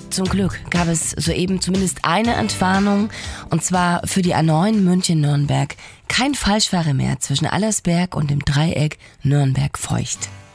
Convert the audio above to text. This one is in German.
Zum Glück gab es soeben zumindest eine Entwarnung, und zwar für die A9 München-Nürnberg. Kein Falschfahrer mehr zwischen Allersberg und dem Dreieck Nürnberg-Feucht.